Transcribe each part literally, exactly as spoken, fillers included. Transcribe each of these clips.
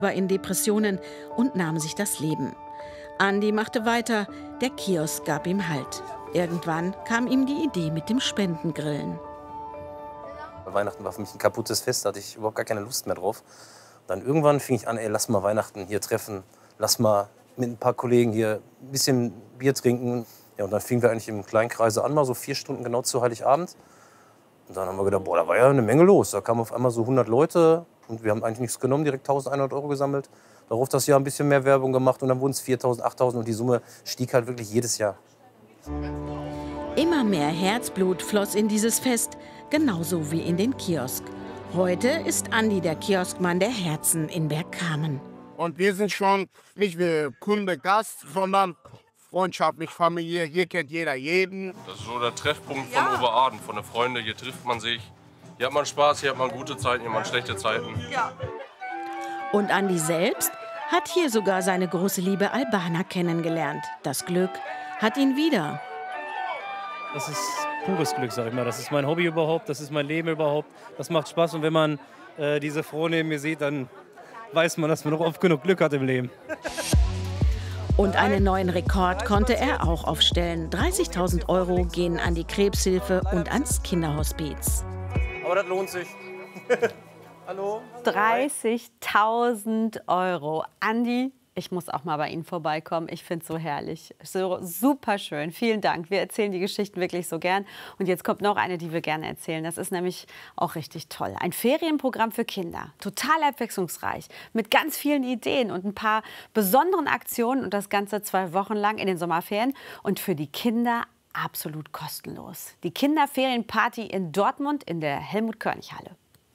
war in Depressionen und nahm sich das Leben. Andi machte weiter, der Kiosk gab ihm Halt. Irgendwann kam ihm die Idee mit dem Spendengrillen. Weihnachten war für mich ein kaputtes Fest, da hatte ich überhaupt gar keine Lust mehr drauf. Dann irgendwann fing ich an, ey, lass mal Weihnachten hier treffen, lass mal mit ein paar Kollegen hier ein bisschen Bier trinken. Ja, und dann fingen wir eigentlich im kleinen Kreise an, mal so vier Stunden genau zu Heiligabend. Und dann haben wir gedacht, boah, da war ja eine Menge los. Da kamen auf einmal so hundert Leute und wir haben eigentlich nichts genommen, direkt eintausendeinhundert Euro gesammelt. Darauf das Jahr ein bisschen mehr Werbung gemacht und dann wurden es viertausend, achttausend und die Summe stieg halt wirklich jedes Jahr. Immer mehr Herzblut floss in dieses Fest, genauso wie in den Kiosk. Heute ist Andi der Kioskmann der Herzen in Bergkamen. Und wir sind schon nicht wie Kunde, Gast, sondern freundschaftlich, familiär. Hier kennt jeder jeden. Das ist so der Treffpunkt von ja. Oberaden, von den Freunden. Hier trifft man sich. Hier hat man Spaß, hier hat man gute Zeiten, hier hat man schlechte Zeiten. Ja. Und Andi selbst hat hier sogar seine große Liebe Albana kennengelernt. Das Glück hat ihn wieder. Das ist pures Glück, sag ich mal. Das ist mein Hobby überhaupt, das ist mein Leben überhaupt. Das macht Spaß und wenn man äh, diese Frau neben mir sieht, dann weiß man, dass man noch oft genug Glück hat im Leben. Und einen neuen Rekord konnte er auch aufstellen. dreißigtausend Euro gehen an die Krebshilfe und ans Kinderhospiz. Aber das lohnt sich. Hallo? dreißigtausend Euro. Andi, ich muss auch mal bei Ihnen vorbeikommen. Ich finde es so herrlich. So super schön. Vielen Dank. Wir erzählen die Geschichten wirklich so gern. Und jetzt kommt noch eine, die wir gerne erzählen. Das ist nämlich auch richtig toll. Ein Ferienprogramm für Kinder. Total abwechslungsreich. Mit ganz vielen Ideen und ein paar besonderen Aktionen. Und das Ganze zwei Wochen lang in den Sommerferien. Und für die Kinder absolut kostenlos. Die Kinderferienparty in Dortmund in der Helmut-Körnig-Halle.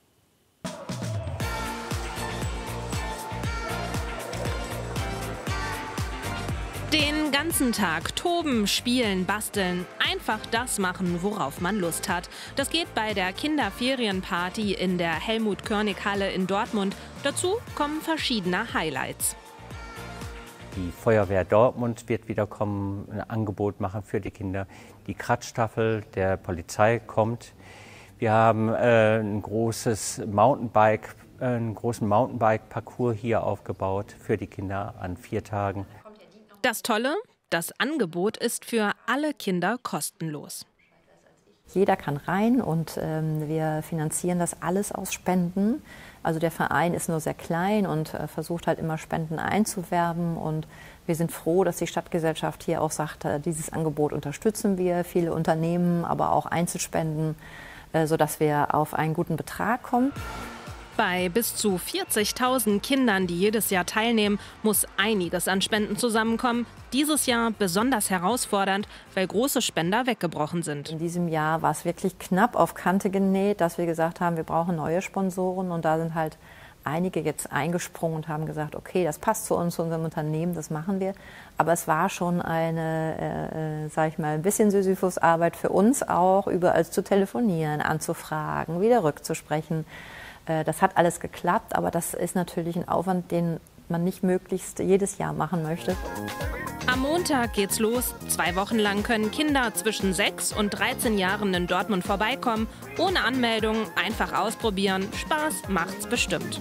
Den ganzen Tag toben, spielen, basteln, einfach das machen, worauf man Lust hat. Das geht bei der Kinderferienparty in der Helmut-Körnig-Halle in Dortmund. Dazu kommen verschiedene Highlights. Die Feuerwehr Dortmund wird wieder kommen, ein Angebot machen für die Kinder. Die Kratzstaffel der Polizei kommt. Wir haben äh, ein großes Mountainbike, äh, einen großen Mountainbike-Parcours hier aufgebaut für die Kinder an vier Tagen. Das Tolle, das Angebot ist für alle Kinder kostenlos. Jeder kann rein und ähm, wir finanzieren das alles aus Spenden. Also der Verein ist nur sehr klein und äh, versucht halt immer Spenden einzuwerben. Und wir sind froh, dass die Stadtgesellschaft hier auch sagt, äh, dieses Angebot unterstützen wir. Viele Unternehmen, aber auch Einzelspenden, äh, sodass wir auf einen guten Betrag kommen. Bei bis zu vierzigtausend Kindern, die jedes Jahr teilnehmen, muss einiges an Spenden zusammenkommen. Dieses Jahr besonders herausfordernd, weil große Spender weggebrochen sind. In diesem Jahr war es wirklich knapp auf Kante genäht, dass wir gesagt haben, wir brauchen neue Sponsoren. Und da sind halt einige jetzt eingesprungen und haben gesagt, okay, das passt zu uns, zu unserem Unternehmen, das machen wir. Aber es war schon eine, äh, sag ich mal, ein bisschen Sisyphus-Arbeit für uns auch, überall zu telefonieren, anzufragen, wieder rückzusprechen. Das hat alles geklappt, aber das ist natürlich ein Aufwand, den man nicht möglichst jedes Jahr machen möchte. Am Montag geht's los. Zwei Wochen lang können Kinder zwischen sechs und dreizehn Jahren in Dortmund vorbeikommen. Ohne Anmeldung, einfach ausprobieren. Spaß macht's bestimmt.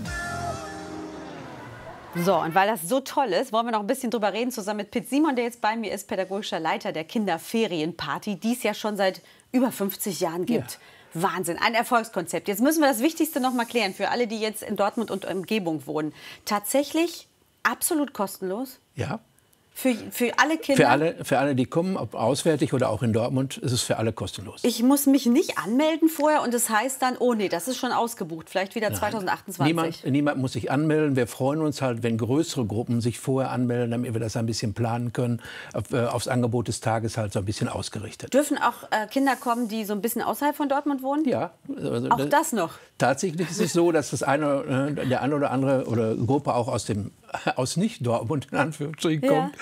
So, und weil das so toll ist, wollen wir noch ein bisschen drüber reden, zusammen mit Pitt Simon, der jetzt bei mir ist, pädagogischer Leiter der Kinderferienparty, die es ja schon seit über fünfzig Jahren gibt. Ja. Wahnsinn, ein Erfolgskonzept. Jetzt müssen wir das Wichtigste noch mal klären für alle, die jetzt in Dortmund und Umgebung wohnen. Tatsächlich absolut kostenlos? Ja. Für, für alle Kinder? Für alle, für alle, die kommen, ob auswärtig oder auch in Dortmund, ist es für alle kostenlos. Ich muss mich nicht anmelden vorher und das heißt dann, oh nee, das ist schon ausgebucht, vielleicht wieder zweitausendachtundzwanzig. Niemand, niemand muss sich anmelden. Wir freuen uns halt, wenn größere Gruppen sich vorher anmelden, damit wir das ein bisschen planen können. Auf, äh, aufs Angebot des Tages halt so ein bisschen ausgerichtet. Dürfen auch äh, Kinder kommen, die so ein bisschen außerhalb von Dortmund wohnen? Ja. Also, auch das, das noch? Tatsächlich ist es so, dass das eine, äh, der eine oder andere oder Gruppe auch aus dem aus nicht Dortmund in Anführungsstrichen kommt. Ja.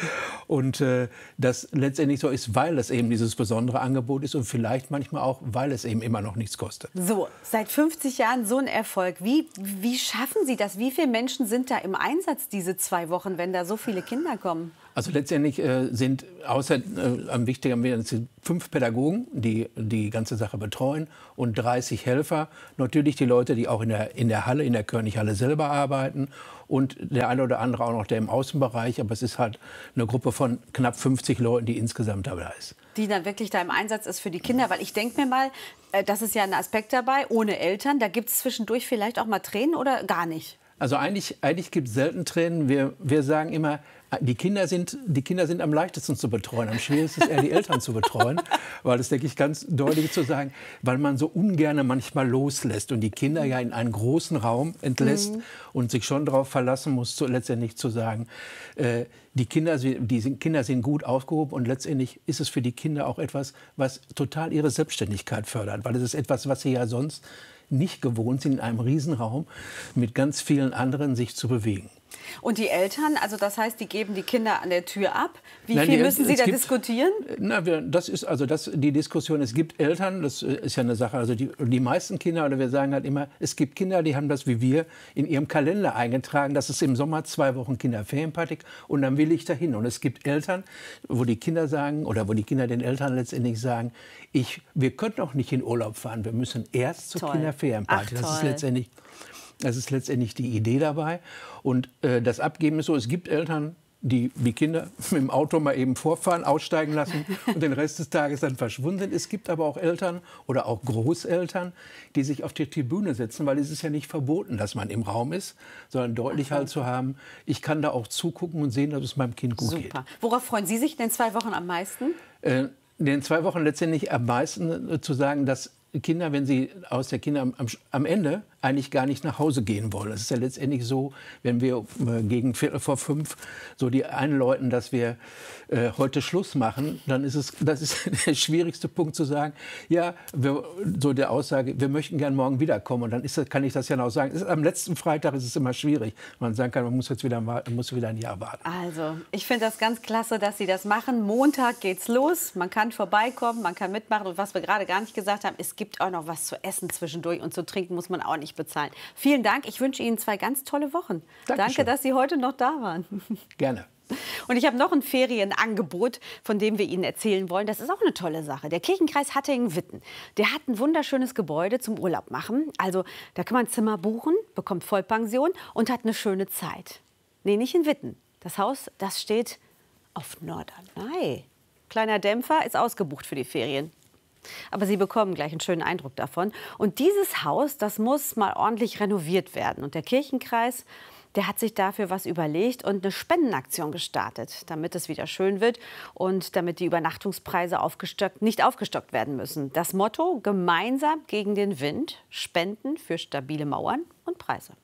Und äh, das letztendlich so ist, weil es eben dieses besondere Angebot ist und vielleicht manchmal auch, weil es eben immer noch nichts kostet. So, seit fünfzig Jahren so ein Erfolg. Wie, wie schaffen Sie das? Wie viele Menschen sind da im Einsatz diese zwei Wochen, wenn da so viele Kinder kommen? Also letztendlich äh, sind außer äh, am wichtigen sind fünf Pädagogen, die die ganze Sache betreuen, und dreißig Helfer. Natürlich die Leute, die auch in der, in der Halle, in der Körnighalle selber arbeiten, und der eine oder andere auch noch der im Außenbereich. Aber es ist halt eine Gruppe von knapp fünfzig Leuten, die insgesamt dabei ist. Die dann wirklich da im Einsatz ist für die Kinder. Weil ich denke mir mal, äh, das ist ja ein Aspekt dabei, ohne Eltern. Da gibt es zwischendurch vielleicht auch mal Tränen oder gar nicht? Also eigentlich, eigentlich gibt es selten Tränen. Wir, wir sagen immer, die Kinder, sind, die Kinder sind am leichtesten zu betreuen. Am schwierigsten ist eher die Eltern zu betreuen. Weil das, denke ich, ganz deutlich zu sagen, weil man so ungern manchmal loslässt und die Kinder ja in einen großen Raum entlässt, mhm, und sich schon darauf verlassen muss, zu, letztendlich zu sagen, äh, die, Kinder, die sind, Kinder sind gut aufgehoben, und letztendlich ist es für die Kinder auch etwas, was total ihre Selbstständigkeit fördert. Weil es ist etwas, was sie ja sonst nicht gewohnt sind, in einem Riesenraum mit ganz vielen anderen sich zu bewegen. Und die Eltern, also das heißt, die geben die Kinder an der Tür ab. Wie Nein, viel die, müssen Sie da gibt, diskutieren? Na, wir, das ist also das, die Diskussion. Es gibt Eltern, das ist ja eine Sache. Also die, die meisten Kinder, oder wir sagen halt immer, es gibt Kinder, die haben das wie wir in ihrem Kalender eingetragen. Das ist im Sommer zwei Wochen Kinderferienparty, und dann will ich dahin. Und es gibt Eltern, wo die Kinder sagen, oder wo die Kinder den Eltern letztendlich sagen, ich, wir können auch nicht in Urlaub fahren. Wir müssen erst zur Kinderferienparty. Das ist letztendlich Das ist letztendlich die Idee dabei. Und äh, das Abgeben ist so, es gibt Eltern, die die Kinder mit dem Auto mal eben vorfahren, aussteigen lassen und den Rest des Tages dann verschwunden sind. Es gibt aber auch Eltern oder auch Großeltern, die sich auf die Tribüne setzen, weil es ist ja nicht verboten, dass man im Raum ist, sondern deutlich halt zu haben, ich kann da auch zugucken und sehen, dass es meinem Kind gut Super. geht. Worauf freuen Sie sich in den zwei Wochen am meisten? Äh, in den zwei Wochen letztendlich am meisten äh, zu sagen, dass Kinder, wenn sie aus der Kinder am, am Ende eigentlich gar nicht nach Hause gehen wollen. Es ist ja letztendlich so, wenn wir äh, gegen Viertel vor fünf so die einläuten, dass wir äh, heute Schluss machen, dann ist es, das ist der schwierigste Punkt zu sagen, ja, wir, so der Aussage, wir möchten gern morgen wiederkommen. Und dann ist das, kann ich das ja noch sagen. Ist, am letzten Freitag ist es immer schwierig. Man sagen kann, man muss jetzt wieder, man muss wieder ein Jahr warten. Also, ich finde das ganz klasse, dass Sie das machen. Montag geht's los. Man kann vorbeikommen, man kann mitmachen. Und was wir gerade gar nicht gesagt haben, es gibt auch noch was zu essen zwischendurch, und zu trinken muss man auch nicht bezahlen. Vielen Dank. Ich wünsche Ihnen zwei ganz tolle Wochen. Dankeschön. Danke, dass Sie heute noch da waren. Gerne. Und ich habe noch ein Ferienangebot, von dem wir Ihnen erzählen wollen. Das ist auch eine tolle Sache. Der Kirchenkreis Hattingen-Witten, der hat ein wunderschönes Gebäude zum Urlaub machen. Also da kann man Zimmer buchen, bekommt Vollpension und hat eine schöne Zeit. Nee, nicht in Witten. Das Haus, das steht auf Norderney. Kleiner Dämpfer, ist ausgebucht für die Ferien. Aber Sie bekommen gleich einen schönen Eindruck davon. Und dieses Haus, das muss mal ordentlich renoviert werden. Und der Kirchenkreis, der hat sich dafür was überlegt und eine Spendenaktion gestartet, damit es wieder schön wird und damit die Übernachtungspreise aufgestockt, nicht aufgestockt werden müssen. Das Motto: gemeinsam gegen den Wind, Spenden für stabile Mauern und Preise.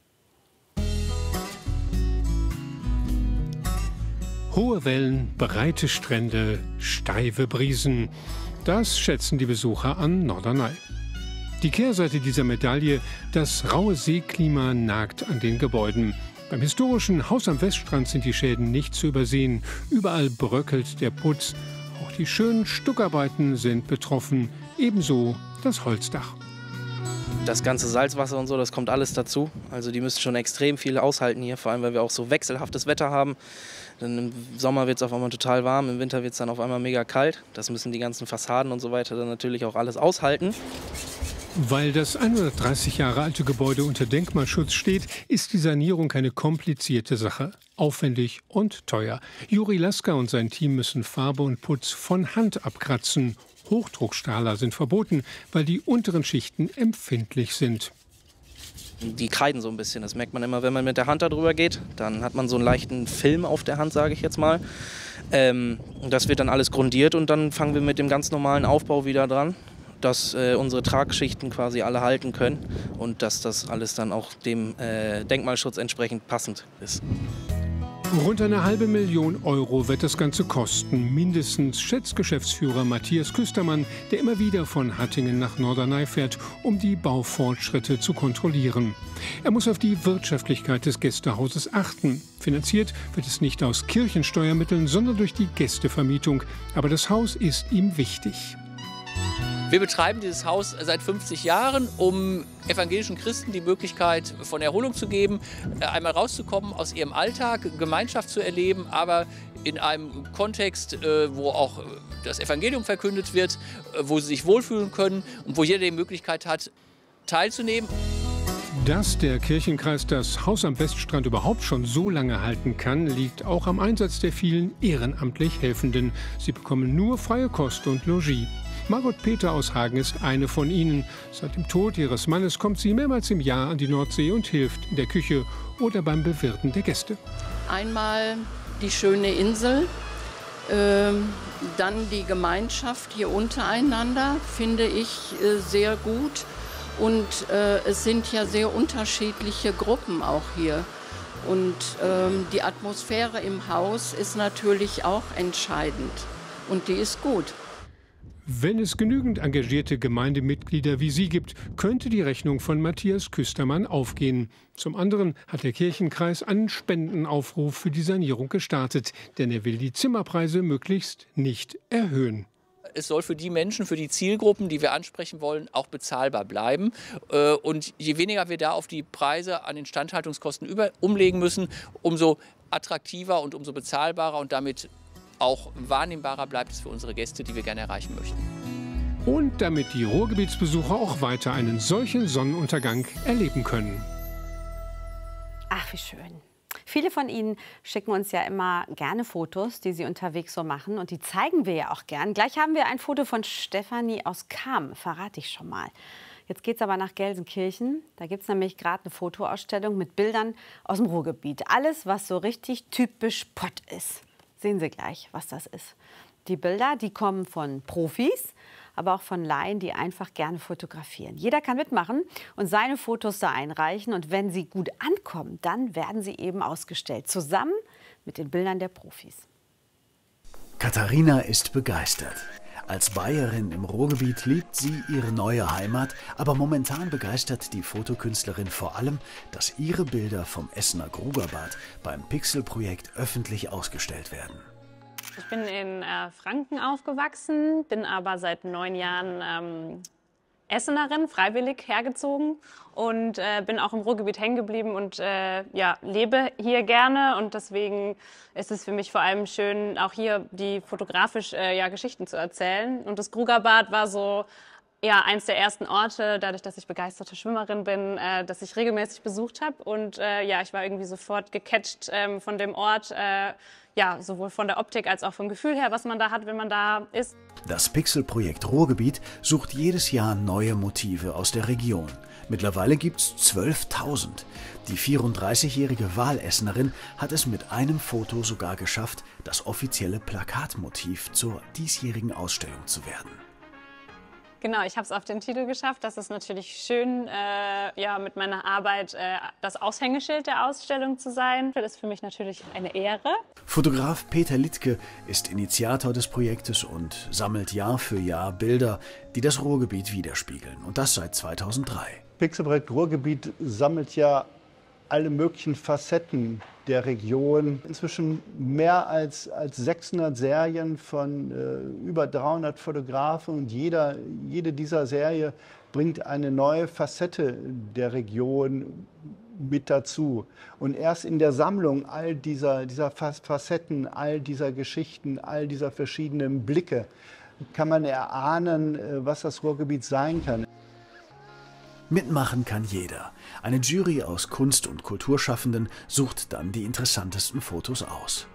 Hohe Wellen, breite Strände, steife Brisen. Das schätzen die Besucher an Norderney. Die Kehrseite dieser Medaille: das raue Seeklima nagt an den Gebäuden. Beim historischen Haus am Weststrand sind die Schäden nicht zu übersehen. Überall bröckelt der Putz. Auch die schönen Stuckarbeiten sind betroffen. Ebenso das Holzdach. Das ganze Salzwasser und so, das kommt alles dazu. Also die müssen schon extrem viel aushalten hier, vor allem weil wir auch so wechselhaftes Wetter haben. Dann im Sommer wird es auf einmal total warm, im Winter wird es dann auf einmal mega kalt. Das müssen die ganzen Fassaden und so weiter dann natürlich auch alles aushalten. Weil das hundertdreißig Jahre alte Gebäude unter Denkmalschutz steht, ist die Sanierung eine komplizierte Sache. Aufwendig und teuer. Juri Laska und sein Team müssen Farbe und Putz von Hand abkratzen. Hochdruckstrahler sind verboten, weil die unteren Schichten empfindlich sind. Die kreiden so ein bisschen, das merkt man immer, wenn man mit der Hand da drüber geht. Dann hat man so einen leichten Film auf der Hand, sage ich jetzt mal. Ähm, das wird dann alles grundiert und dann fangen wir mit dem ganz normalen Aufbau wieder dran, dass äh, unsere Tragschichten quasi alle halten können und dass das alles dann auch dem äh, Denkmalschutz entsprechend passend ist. Rund eine halbe Million Euro wird das Ganze kosten. Mindestens, schätzt Geschäftsführer Matthias Küstermann, der immer wieder von Hattingen nach Norderney fährt, um die Baufortschritte zu kontrollieren. Er muss auf die Wirtschaftlichkeit des Gästehauses achten. Finanziert wird es nicht aus Kirchensteuermitteln, sondern durch die Gästevermietung. Aber das Haus ist ihm wichtig. Wir betreiben dieses Haus seit fünfzig Jahren, um evangelischen Christen die Möglichkeit von Erholung zu geben, einmal rauszukommen aus ihrem Alltag, Gemeinschaft zu erleben, aber in einem Kontext, wo auch das Evangelium verkündet wird, wo sie sich wohlfühlen können und wo jeder die Möglichkeit hat, teilzunehmen. Dass der Kirchenkreis das Haus am Weststrand überhaupt schon so lange halten kann, liegt auch am Einsatz der vielen ehrenamtlich Helfenden. Sie bekommen nur freie Kost und Logis. Margot Peter aus Hagen ist eine von ihnen. Seit dem Tod ihres Mannes kommt sie mehrmals im Jahr an die Nordsee und hilft in der Küche oder beim Bewirten der Gäste. Einmal die schöne Insel, äh, dann die Gemeinschaft hier untereinander, finde ich äh, sehr gut. Und äh, es sind ja sehr unterschiedliche Gruppen auch hier. Und ähm, die Atmosphäre im Haus ist natürlich auch entscheidend. Und die ist gut. Wenn es genügend engagierte Gemeindemitglieder wie sie gibt, könnte die Rechnung von Matthias Küstermann aufgehen. Zum anderen hat der Kirchenkreis einen Spendenaufruf für die Sanierung gestartet, denn er will die Zimmerpreise möglichst nicht erhöhen. Es soll für die Menschen, für die Zielgruppen, die wir ansprechen wollen, auch bezahlbar bleiben. Und je weniger wir da auf die Preise an Instandhaltungskosten über, umlegen müssen, umso attraktiver und umso bezahlbarer und damit auch wahrnehmbarer bleibt es für unsere Gäste, die wir gerne erreichen möchten. Und damit die Ruhrgebietsbesucher auch weiter einen solchen Sonnenuntergang erleben können. Ach, wie schön. Viele von Ihnen schicken uns ja immer gerne Fotos, die sie unterwegs so machen. Und die zeigen wir ja auch gern. Gleich haben wir ein Foto von Stefanie aus Cham, verrate ich schon mal. Jetzt geht es aber nach Gelsenkirchen. Da gibt es nämlich gerade eine Fotoausstellung mit Bildern aus dem Ruhrgebiet. Alles, was so richtig typisch Pott ist. Sehen Sie gleich, was das ist. Die Bilder, die kommen von Profis, aber auch von Laien, die einfach gerne fotografieren. Jeder kann mitmachen und seine Fotos da einreichen. Und wenn sie gut ankommen, dann werden sie eben ausgestellt, zusammen mit den Bildern der Profis. Katharina ist begeistert. Als Bayerin im Ruhrgebiet liebt sie ihre neue Heimat, aber momentan begeistert die Fotokünstlerin vor allem, dass ihre Bilder vom Essener Grugerbad beim Pixel-Projekt öffentlich ausgestellt werden. Ich bin in äh, Franken aufgewachsen, bin aber seit neun Jahren ähm, Essenerin, freiwillig hergezogen und äh, bin auch im Ruhrgebiet hängen geblieben und äh, ja, lebe hier gerne. Und deswegen ist es für mich vor allem schön, auch hier die fotografisch äh, ja, Geschichten zu erzählen. Und das Grugerbad war so ja, eins der ersten Orte, dadurch, dass ich begeisterte Schwimmerin bin, äh, dass ich regelmäßig besucht habe. Und äh, ja, ich war irgendwie sofort gecatcht ähm, von dem Ort, äh, ja, sowohl von der Optik als auch vom Gefühl her, was man da hat, wenn man da ist. Das Pixel-Projekt Ruhrgebiet sucht jedes Jahr neue Motive aus der Region. Mittlerweile gibt es zwölftausend. Die vierunddreißigjährige Wahlessenerin hat es mit einem Foto sogar geschafft, das offizielle Plakatmotiv zur diesjährigen Ausstellung zu werden. Genau, ich habe es auf den Titel geschafft. Das ist natürlich schön, äh, ja, mit meiner Arbeit äh, das Aushängeschild der Ausstellung zu sein. Das ist für mich natürlich eine Ehre. Fotograf Peter Littke ist Initiator des Projektes und sammelt Jahr für Jahr Bilder, die das Ruhrgebiet widerspiegeln. Und das seit zweitausenddrei. Pixelprojekt Ruhrgebiet sammelt ja alle möglichen Facetten der Region. Inzwischen mehr als, als sechshundert Serien von äh, über dreihundert Fotografen und jeder, jede dieser Serie bringt eine neue Facette der Region mit dazu. Und erst in der Sammlung all dieser, dieser Facetten, all dieser Geschichten, all dieser verschiedenen Blicke kann man erahnen, was das Ruhrgebiet sein kann. Mitmachen kann jeder. Eine Jury aus Kunst- und Kulturschaffenden sucht dann die interessantesten Fotos aus.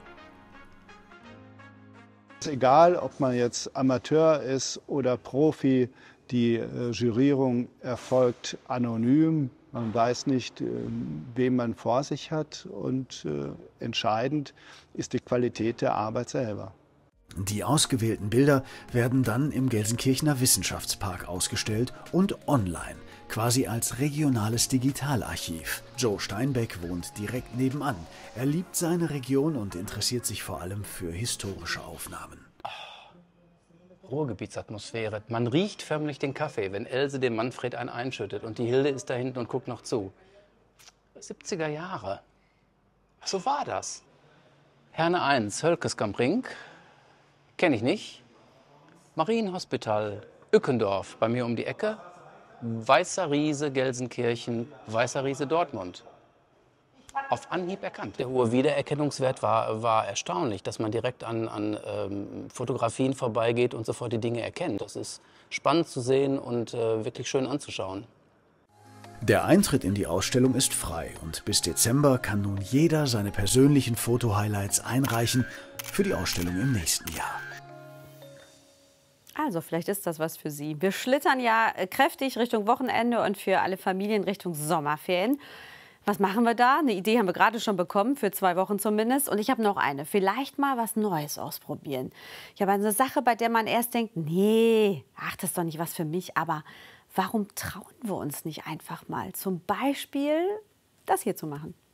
Egal, ob man jetzt Amateur ist oder Profi, die äh, Jurierung erfolgt anonym. Man weiß nicht, äh, wen man vor sich hat und äh, entscheidend ist die Qualität der Arbeit selber. Die ausgewählten Bilder werden dann im Gelsenkirchener Wissenschaftspark ausgestellt und online, quasi als regionales Digitalarchiv. Joe Steinbeck wohnt direkt nebenan. Er liebt seine Region und interessiert sich vor allem für historische Aufnahmen. Ruhrgebietsatmosphäre. Man riecht förmlich den Kaffee, wenn Else dem Manfred einen einschüttet und die Hilde ist da hinten und guckt noch zu. siebziger Jahre. So war das. Herne eins, Hölkeskamp-Ring. Kenne ich nicht. Marienhospital, Ückendorf, bei mir um die Ecke. Weißer Riese, Gelsenkirchen, Weißer Riese, Dortmund. Auf Anhieb erkannt. Der hohe Wiedererkennungswert war, war erstaunlich, dass man direkt an, an ähm, Fotografien vorbeigeht und sofort die Dinge erkennt. Das ist spannend zu sehen und äh, wirklich schön anzuschauen. Der Eintritt in die Ausstellung ist frei und bis Dezember kann nun jeder seine persönlichen Foto-Highlights einreichen für die Ausstellung im nächsten Jahr. Also vielleicht ist das was für Sie. Wir schlittern ja kräftig Richtung Wochenende und für alle Familien Richtung Sommerferien. Was machen wir da? Eine Idee haben wir gerade schon bekommen, für zwei Wochen zumindest. Und ich habe noch eine. Vielleicht mal was Neues ausprobieren. Ich habe eine Sache, bei der man erst denkt, nee, ach, das ist doch nicht was für mich. Aber warum trauen wir uns nicht einfach mal zum Beispiel das hier zu machen?